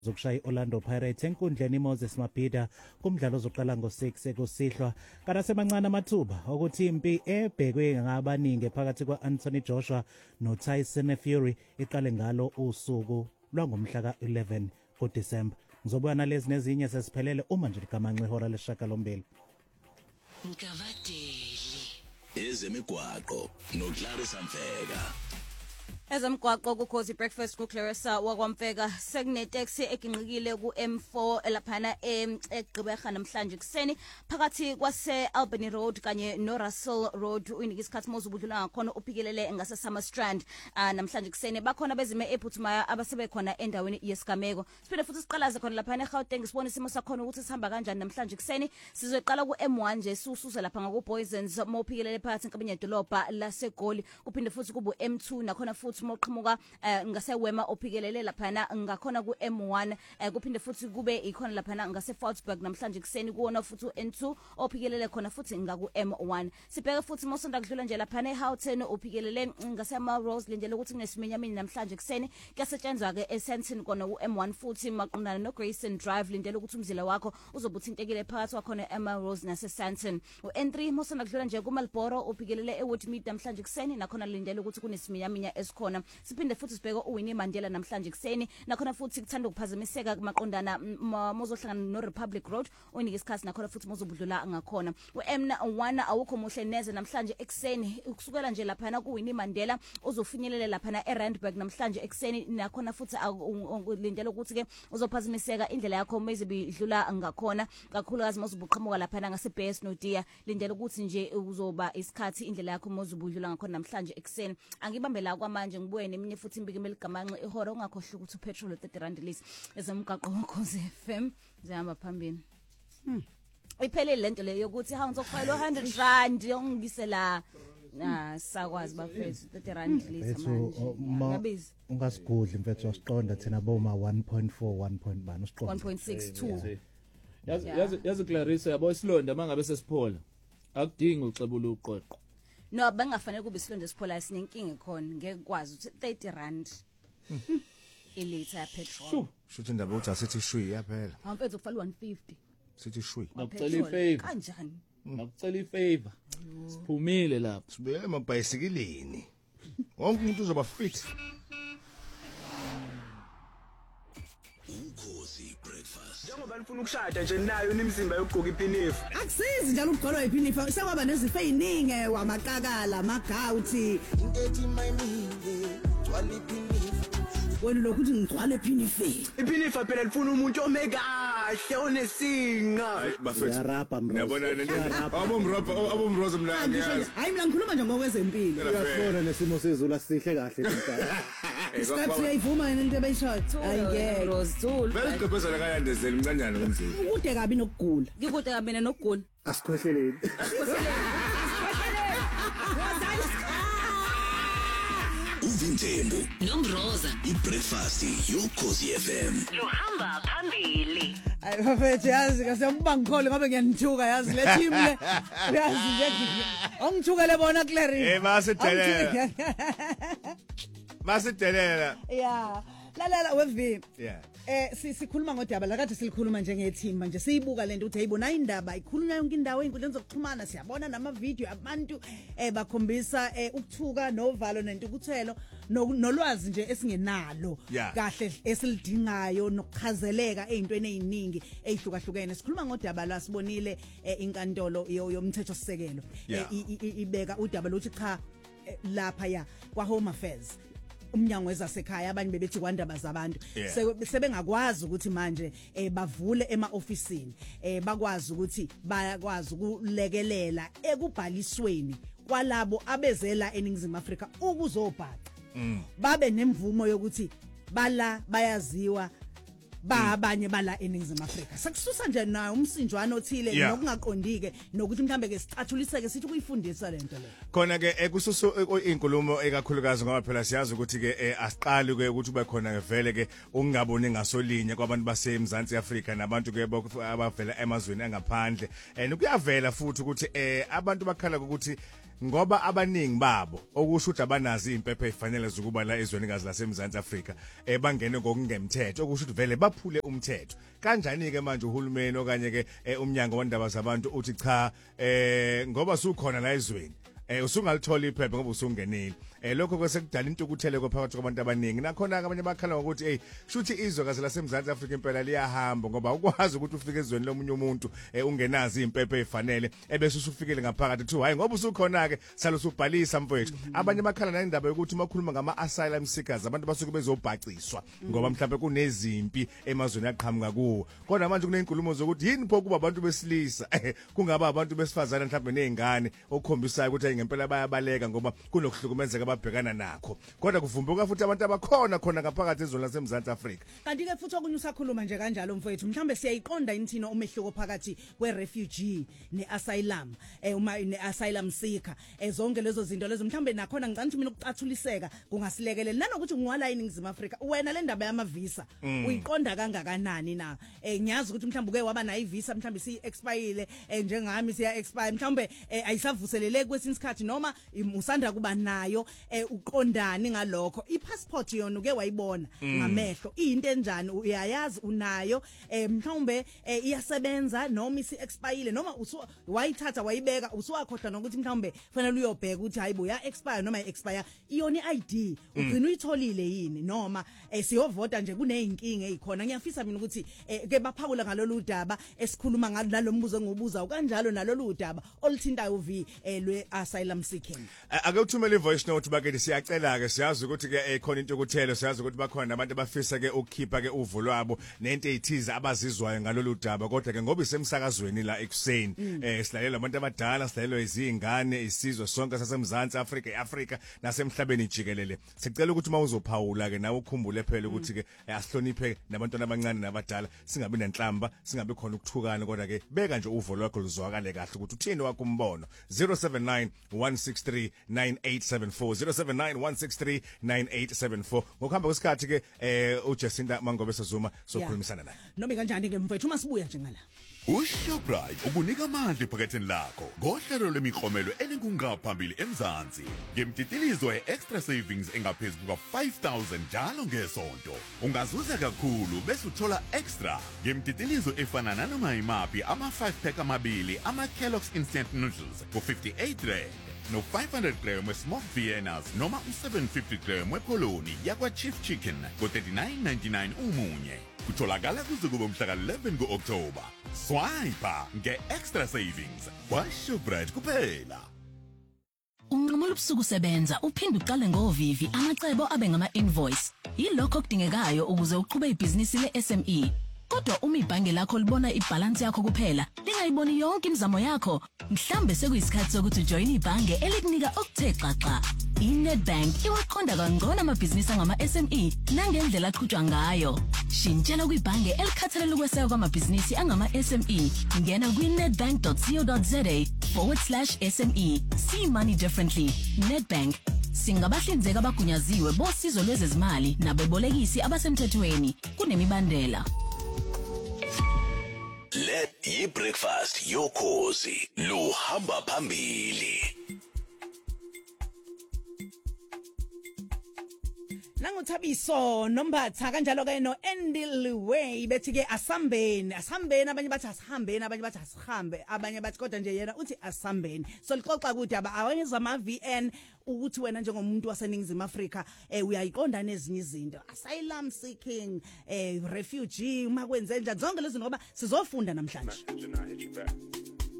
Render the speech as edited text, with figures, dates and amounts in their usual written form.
zokushaya iOrlando Pirates enkundleni Moses Mabhida kumdlalo ozoqala ngo6 ekusihlwa kana semancane amathuba ukuthi impi ebhekwe ngabaningi phakathi kwaAnthony Joshua noTyson Fury iqale ngalo usuku lwangomhla ka11 kuDisemba. Ngizobuya nalezi nezinye sesiphelele uma nje ligamanxe ihora lesishiyagalombili. Ngavadeli ezemigwaqo noClarissa Mfeka. Ezemgwaqo kuKhosi Breakfast kuClarissa wakwamfeka sekuneteksi eginqikile kuM4 elaphana eGqeberha namhlanje kuseni phakathi kwase Albany Road kanye noRussell Road uyinika isikhathi mozubudlula ngakhona uphikelele ngase Summer Strand namhlanje kuseni bakhona bezime ephuthumayo abasebekhona endaweni yesigameko. Siphinde futhi siqalaze khona laphana eGauteng sibone isimo sakhona ukuthi sihamba kanjani namhlanje kuseni sizoqala kuM1 nje susuze lapha ngakuBoysens mophikelele phakathi enkabeni yedolobha laseGoli kuphinde futhi kubu M2 nakhona futhi moqhamuka ngasewema ophikelele laphana ngakhona kuM1 kuphinde futhi kube ikhona laphana ngase Fortsburg namhlanje kuseni kuona futhi N2 ophikelele khona futhi ngakuM1 sibheke futhi mosonda kudlula nje laphana eHoughton ophikelele ngase Melrose lendlela ukuthi kunesiminyamini namhlanje kuseni kuyasetshenzwa ke eSenton kona kuM1 futhi maqondana noGrayson Drive lendlela ukuthi umzila wakho uzobuthintekile phakathi kwakhona eMelrose naseSenton uN3 mosonda kudlula nje kuMalboro ophikelele eWoodmead namhlanje kuseni nakhona lendlela ukuthi kunesiminyaminya esikhona siphinde futhi sibheke uWinnie Mandela namhlanje kuseni nakhona futhi kuthanda ukuphazamiseka maqondana mozohlangana noRepublic Road unika isikhathi nakhona futhi mozobudlula ngakhona uM1 awukho muhle neze namhlanje ekseni ukusukela nje laphana kuWinnie Mandela uzofinyelela laphana eRandburg namhlanje ekseni nakhona futhi lindela ukuthi ke uzophazamiseka indlela yakho mezibi idlula ngakhona kakhulukazi mozobuqhamuka laphana ngaseBase noDeer lindela ukuthi nje uzoba isikhathi indlela yakho mozobudlula ngakhona namhlanje ekseni angibambe la kwamanje ngibuye neminye futhi imbike meligamanxe ihora ungakhohle ukuthi upetrol 30 rand lisi ezemgaqo ngoKhosi FM zihamba phambili. Iphelele lento leyo ukuthi ha ngizokufayela 100 rand ongibise la sakwazi bafethu 30 rand lisi manje ungasigudli mfethu wasiqonda thina boma 1.4 1.1 usiqonda 1.62 yazi Clarissa yabo isilonda mangabe sesiphola akudingi uxebula uqoqo. No bengafanele kube isilonda siphola sinenkinga khona ngeke kwazi ukuthi 30 rand ilitha ya petrol. Shuthi indaba uthi asithi shwi yaphela. Awumfethu kufala 150. Sithi shwi. Ngakucela ifavor. Kanjani? Ngakucela ifavor. Siphumile lapha. Sibuyele emabhayisikilini. Wonke umuntu uzoba fit. Ukhosi Breakfast. Njengoba nifuna ukushada nje nayo nimzimba yogqoka iphinifu. Akusizi njalo ukugqolwa iphinifu sekwaba nezifo eziningi wamakakala amagawuthi Ethi mayimile gcwala iphinifu. wena lokuthi ngigcwale iphinifu. Iphinifu phela lifuna umuntu omekahle onesinga. Bafethu. Ngiyabona nento. Abomroza mnandi yazi. Hayi mina ngikhuluma nje ngokwezempilo. Uyafona nesimo sezulu asihle kahle impela. Isikhathi uyayivuma yena into ebeyishot. Ayike. Rosezulu. Besigqebhezela kayandezeli mncanyana kunzima. Ukude kabi nokugula. Ngikude kabi nokugula. Asikhwehleleni. Uvintembu Nomroza iBreakfast yoKhosi FM. luhamba phambili. Ayi bafethu yazi kasekuba ngikhole ngoba ngiyanithuka yazi le team le yazi nje ongithuka le bona Clary Masidelela yeah lalela wevi yeah sikhuluma ngodaba la kade silikhuluma njenge team manje siyibuka lento ukuthi hayibona indaba ikhulunywa yonke indawo einkundleni zokuxhumana siyabona nama video abantu bakhombisa ukuthuka novalo nentukuthelo nolwazi nje esingenalo kahle esilidingayo nokuchazeleka ezintweni eziningi ezihlukahlukene sikhuluma ngodaba la sibonile inkantolo yomthetho sisekelo ibeka udaba lokuthi cha lapha ya kwa Home Affairs umnyango wezasekhaya abanye bebethi kwandaba zabantu sebengakwazi ukuthi manje bavule ema-ofisini bakwazi ukuthi bayakwazi ukulekelela ekubhalisweni kwalabo abezela eNingizimu Afrika ukuzobhaqa babe nemvumo yokuthi bala bayaziwa abanye bala eNingizimu Afrika sekususa nje nayo umsinjwana othile nokungaqondike nokuthi mhlambe ke sicathuliseke sithi kuyifundisa lento le khona ke ekususo inkulumo ekakhulukazi ngoba phela siyazi ukuthi ke asiqali ke ukuthi ube khona vele ke ungaboni ngasolinye kwabantu baseMzansi Afrika nabantu ke abavela emazweni angaphandle kuyavela futhi ukuthi abantu bakhala ukuthi ngoba abaningi babo okusho ukuthi abanazi impepho ezifanele zokuba la ezwenikazi laseMzantsi Afrika bangene ngokungemthetho okusho ukuthi vele baphule umthetho. Kanjani ke manje uhulumeni okanye ke umnyango wandaba zabantu uthi cha ngoba sukhona la ezweni usungalithola iphepha ngoba usungenile. Lokho kwesekudala into ukuthele phakathi kwabantu abaningi. Nakhona abanye bakhala ukuthi hey shuthi izwekazi laseMzantsi Afrika impela liyahamba ngoba ukwazi ukuthi ufike ezweni lomunye umuntu ungenazi impepho ezifanele ebese usufikele ngaphakathithi hayi ngoba usukhona ke salo subhalisa mfowethu. Abanye bakhala nendaba yokuthi makhuluma ngama asylum seekers abantu basuke bezobhaciswa ngoba mhlawumbe kunezimpi emazweni aqhamuka kuwo. Kodwa manje kunenkulumo zokuthi yini pho kuba abantu besilisa kungaba abantu besifazana mhlawumbe nezingane okukhombisa ukuthi ngempela bayabaleka ngoba kunokuhlukumezeka ababhekana nakho. Kodwa kuvumbuka futhi abantu abakhona khona ngaphakathi ezweni laseMzantsi Afrika. Kanti ke futhi okunye usakhuluma nje kanjalo mfowethu mhlambe siyayiqonda inthina umehluko phakathi kwe-refugee ne-asylum uma ne-asylum seeker zonke lezo zinto lezo mhlambe nakhona ngicela mina ukucathuliseka kungasilekelela nanokuthi ngwala eNingizimu Afrika wena le ndaba yamavisa uyiqonda kangakanani na ngiyazi ukuthi mhlambe uke waba nayo ivisa mhlambe si-expire njengami siya expire mhlambe ayisavuseleleki kwesinye isikhathi noma usanda kuba nayo uqondani ngalokho ipassport yona uke wayibona ngamehlo into enjani uyayazi unayo mhlawumbe iyasebenza noma isi-expire noma wayithatha wayibeka usuwakhohlwa nokuthi mhlawumbe fanele uyobheka ukuthi hayibo ya expire noma expire iyona i-ID ugcina uyitholile yini noma siyovota nje kuneyinkinga ezikhona ngiyafisa mina ukuthi ke baphawula ngalolu daba esikhuluma ngalo mbuzo engibuza kanjalo nalolu daba oluthintayo uvi lwe-asylum seeking. Ake uthumele ivoice note bakhe siyacela ke siyazi ukuthi ke khona into ukuthela siyazi ukuthi bakhona abantu abafisa ke ukukhipha ke uvo lwabo nento ezithize abazizwayo ngalolu daba kodwa ke ngoba isemsakazweni la ekuseni silalela abantu abadala silalelwa izingane isizwe sonke saseMzantsi Afrika eAfrika nasemhlabeni jikelele sicela ukuthi mawuzophawula ke nawe ukhumbule phela ukuthi ke asihloniphe nabantwana abancane nabadala singabi nenhlamba singabi khona ukuthukana kodwa ke beka nje uvo lwakho luzwakale kahle ukuthi uthini wakho umbono 079 1639874 079 ngokuhamba kwesikhathi ke uJacinta Mangobe Sezuma sokhulumisana naye noma kanjani ke mfethu uma sibuya nje ngala uShoprite ukunika amandla ephaketheni lakho ngohlelo lemiklomelo elinkungaphambili eMzansi ngemtitilizo extra savings engaphezulu kuka-5,000 njalo ngesonto ungazuza kakhulu bese uthola extra ngemtitilizo efana nanoma imaphi ama-5 pack amabili ama-Kellogg's instant noodles ku-58 rand no-500 gram we-smoked Viennas noma u-750 gram wepoloni yakwa-Chief Chicken ku-39.99 umunye kutholakala kuze kube mhla ka-11 ku-Oktoba swiper nge-extra savings kwaShoprite kuphela. Unqamula ubusuku sebenza uphinde uqale ngovivi amacebo abe ngama-invoice yilokho okudingekayo ukuze uqhube ibhizinisi le-SME. Kodwa uma ibhange lakho libona ibhalansi yakho kuphela lingayiboni yonke imizamo yakho mhlambe sekuyisikhathi sokuthi ujoyine ibhange elikunika okuthe xaxa. iNetbank iwaqonda kangcono amabhizinisi angama-SME nangendlela aqhutshwa ngayo. Shintshela kwibhange elikhathalele ukweseka kwamabhizinisi angama-SME ngena kwi-netbank.co.za/SME. See money differently. Netbank singabahlinzeka abagunyaziwe bosizo lwezezimali nabebolekisi abasemthethweni kunemibandela. Let yi-breakfast yokhozi luhamba phambili. Nanguthabiso nombatha kanjalo ke no Endilway bethi ke asambeni abanye bathi asihambeni abanye bathi asihambe abanye bathi kodwa nje yena uthi asambeni so lixoxa ukuthi abanye zama VN ukuthi wena njengomuntu waseNingizimu Afrika uyayiqonda nezinye izinto asylum seeking refugee uma kwenze njani zonke lezi ngoba sizofunda namhlanje.